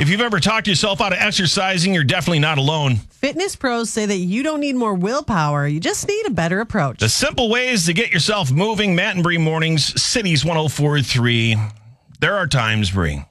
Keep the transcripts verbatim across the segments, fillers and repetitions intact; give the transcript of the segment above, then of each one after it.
If you've ever talked yourself out of exercising, you're definitely not alone. Fitness pros say that you don't need more willpower. You just need a better approach. The simple ways to get yourself moving. Matt and Bree Mornings, Cities one oh four point three. There are times, Bree.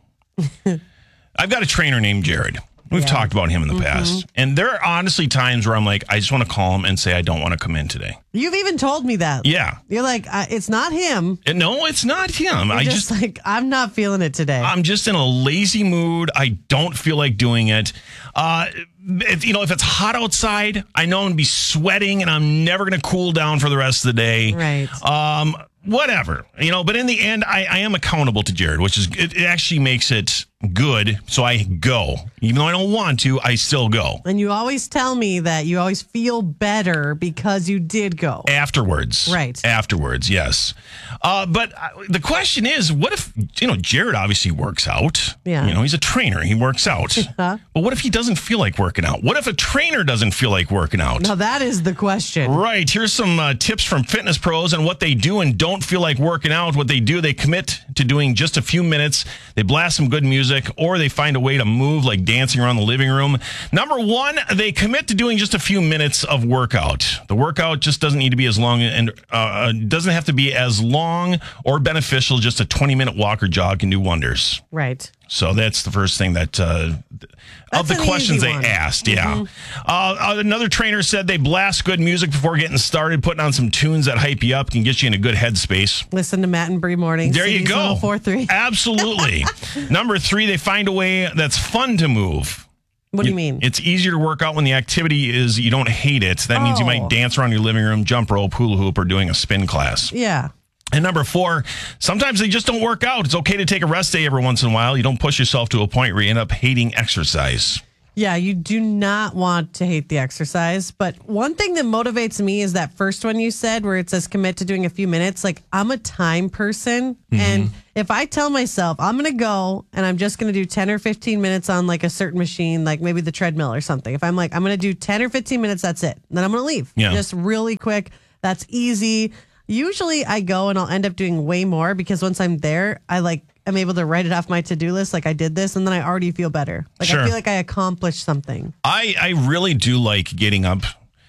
I've got a trainer named Jared. We've Yeah. talked about him in the Mm-hmm. past. And there are honestly times where I'm like, I just want to call him and say I don't want to come in today. You've even told me that. Yeah. You're like, uh, it's not him. And no, it's not him. You're I just, just, like, I'm not feeling it today. I'm just in a lazy mood. I don't feel like doing it. Uh, it, you know, if it's hot outside, I know I'm going to be sweating and I'm never going to cool down for the rest of the day. Right. Um, whatever, you know, but in the end, I, I am accountable to Jared, which is, it, it actually makes it good. So I go, even though I don't want to, I still go. And you always tell me that you always feel better because you did go. Afterwards. Right. Afterwards, yes. Uh, but uh, the question is, what if, you know, Jared obviously works out. Yeah. You know, he's a trainer. He works out. Huh? But what if he doesn't feel like working out? What if a trainer doesn't feel like working out? Now, that is the question. Right. Here's some uh, tips from fitness pros and what they do and don't feel like working out. What they do, they commit to doing just a few minutes. They blast some good music or they find a way to move like dancing around the living room. Number one, they commit to doing just a few minutes of workout. The workout just doesn't need to be as long and uh, doesn't have to be as long or beneficial. Just a twenty minute walk or jog can do wonders. Right. So that's the first thing that uh, of the an questions easy they one. asked. Yeah. Uh, another trainer said they blast good music before getting started. Putting on some tunes that hype you up can get you in a good headspace. Listen to Matt and Bree Mornings. There you Cities go. one oh four point three. Absolutely. Number three, they find a way that's fun to move. What do you mean? It's easier to work out when the activity is you don't hate it. That means you Oh. might dance around your living room, jump rope, hula hoop, or doing a spin class. Yeah. And number four, sometimes they just don't work out. It's okay to take a rest day every once in a while. You don't push yourself to a point where you end up hating exercise. Yeah, you do not want to hate the exercise. But one thing that motivates me is that first one you said where it says commit to doing a few minutes. Like, I'm a time person. Mm-hmm. And if I tell myself I'm going to go and I'm just going to do ten or fifteen minutes on like a certain machine, like maybe the treadmill or something. If I'm like, I'm going to do ten or fifteen minutes, that's it. Then I'm going to leave. Yeah. Just really quick. That's easy. Usually I go and I'll end up doing way more because once I'm there, I like, I'm able to write it off my to-do list. Like I did this and then I already feel better. Like Sure. I feel like I accomplished something. I, I really do like getting up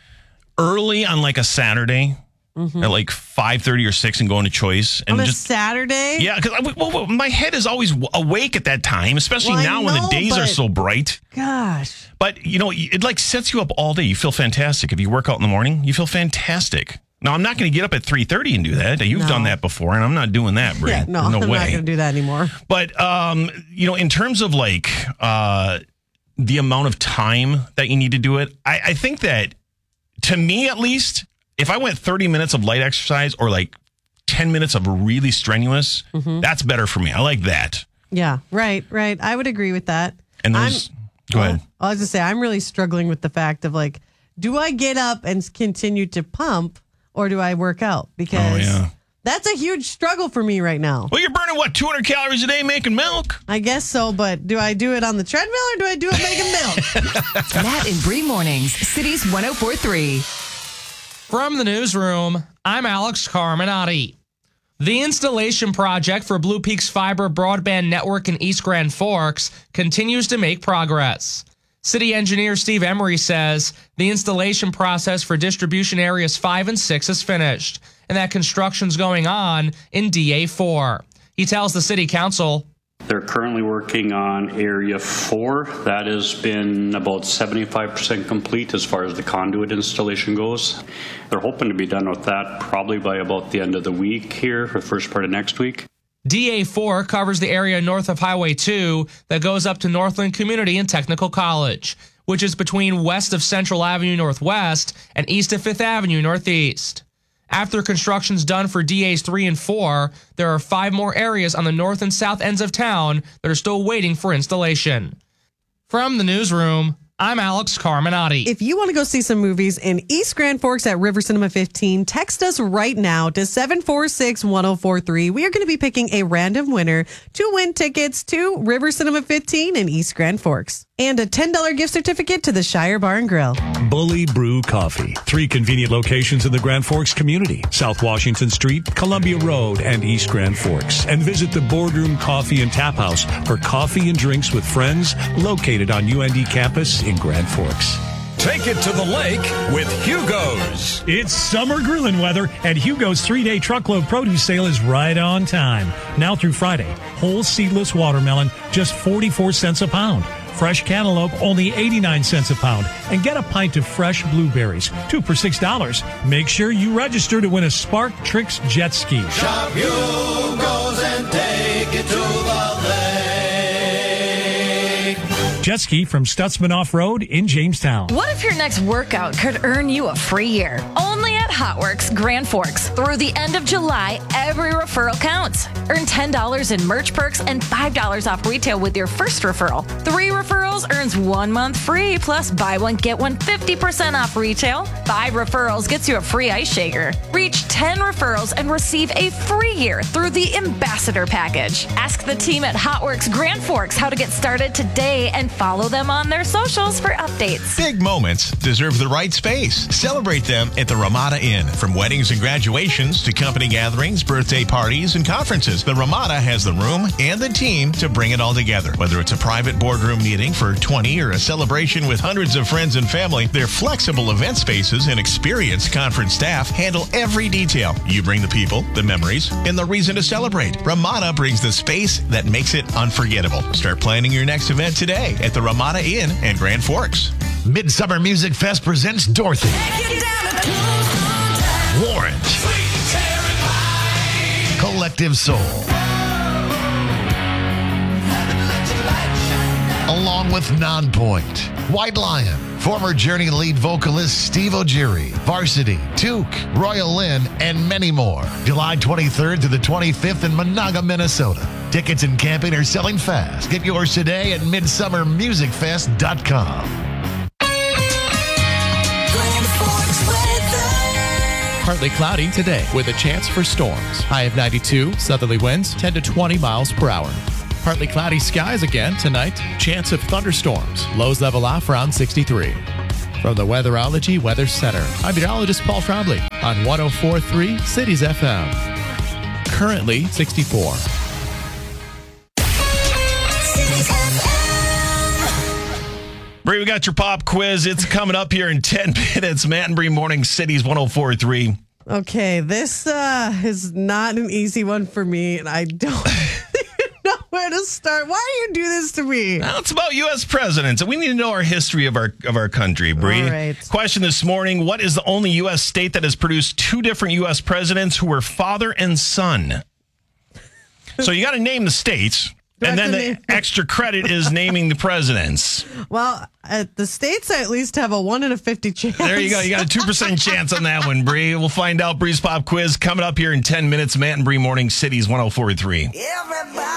early on like a Saturday at like five thirty or six and going to Choice. And On a just Saturday? Yeah, because well, well, my head is always awake at that time, especially Well, I now when the know, days are but- so bright. Gosh. But, you know, it like sets you up all day. You feel fantastic. If you work out in the morning, you feel fantastic. Now, I'm not going to get up at three thirty and do that. You've No. done that before, and I'm not doing that, Brie. Yeah, no, no I'm way. not going to do that anymore. But, um, you know, in terms of like uh, the amount of time that you need to do it, I, I think that, to me at least, if I went thirty minutes of light exercise or like ten minutes of really strenuous, Mm-hmm. that's better for me. I like that. Yeah, right, right. I would agree with that. And those, I'm- go ahead. I was going to say, I'm really struggling with the fact of like, do I get up and continue to pump or do I work out? Because Oh, yeah. that's a huge struggle for me right now. Well, you're burning, what, two hundred calories a day making milk? I guess so, but do I do it on the treadmill or do I do it making milk? Matt and Bree Mornings, Cities one oh four point three. From the newsroom, I'm Alex Carminati. The installation project for Blue Peaks Fiber Broadband Network in East Grand Forks continues to make progress. City engineer Steve Emery says the installation process for distribution areas five and six is finished, and that construction's going on in D A four. He tells the city council, They're currently working on Area four. That has been about seventy-five percent complete as far as the conduit installation goes. They're hoping to be done with that probably by about the end of the week here, or first part of next week. D A four covers the area north of Highway two that goes up to Northland Community and Technical College, which is between west of Central Avenue Northwest and east of Fifth Avenue Northeast. After construction's done for D As three and four, there are five more areas on the north and south ends of town that are still waiting for installation. From the newsroom, I'm Alex Carminati. If you want to go see some movies in East Grand Forks at River Cinema fifteen, text us right now to seven four six, one oh four three. We are going to be picking a random winner to win tickets to River Cinema fifteen in East Grand Forks and a ten dollars gift certificate to the Shire Bar and Grill. Bully Brew Coffee. Three convenient locations in the Grand Forks community. South Washington Street, Columbia Road, and East Grand Forks. And visit the Boardroom Coffee and Tap House for coffee and drinks with friends located on U N D campus in Grand Forks. Take it to the lake with Hugo's. It's summer grilling weather, and Hugo's three-day truckload produce sale is right on time. Now through Friday, whole seedless watermelon, just forty-four cents a pound. Fresh cantaloupe, only eighty-nine cents a pound. And get a pint of fresh blueberries, two for six dollars. Make sure you register to win a Spark Tricks jet ski. Shop Hugo's and take it to the lake. Jet ski from Stutzman Off-Road in Jamestown. What if your next workout could earn you a free year? Only at Hotworks Grand Forks. Through the end of July, every referral counts. Earn ten dollars in merch perks and five dollars off retail with your first referral. Three referrals earns one month free, plus buy one, get one fifty percent off retail. Five referrals gets you a free ice shaker. Reach ten referrals and receive a free year through the Ambassador Package. Ask the team at Hotworks Grand Forks how to get started today and follow them on their socials for updates. Big moments deserve the right space. Celebrate them at the Ramada Inn. From weddings and graduations to company gatherings, birthday parties, and conferences, the Ramada has the room and the team to bring it all together. Whether it's a private boardroom meeting for twenty or a celebration with hundreds of friends and family, their flexible event spaces and experienced conference staff handle every detail. You bring the people, the memories, and the reason to celebrate. Ramada brings the space that makes it unforgettable. Start planning your next event today at the Ramada Inn in Grand Forks. Midsummer Music Fest presents Dorothy, Warrant, Collective Soul, along with Nonpoint, White Lion, former Journey lead vocalist Steve Ogiri, Varsity, Took, Royal Lynn, and many more. July twenty-third to the twenty-fifth in Monaga, Minnesota. Tickets and camping are selling fast. Get yours today at midsummer music fest dot com. Partly cloudy today with a chance for storms. High of ninety-two, southerly winds ten to twenty miles per hour. Partly cloudy skies again tonight. Chance of thunderstorms. Lows level off around sixty-three. From the Weatherology Weather Center, I'm meteorologist Paul Trombley on one oh four point three Cities F M. Currently sixty-four. Bree, we got your pop quiz. It's coming up here in ten minutes. Matt and Bree Morning Cities one oh four point three. Okay, this uh, is not an easy one for me, and I don't know where to start. Why do you do this to me? Well, it's about U S presidents, and we need to know our history of our of our country, Bree. All right. Question this morning: what is the only U S state that has produced two different U S presidents who were father and son? So you got to name the states. And then the extra credit is naming the presidents. Well, at the states, I at least have a one in a fifty chance. There you go. You got a two percent chance on that one, Bree. We'll find out. Bree's Pop Quiz coming up here in ten minutes. Matt and Bree Morning Cities one oh four point three.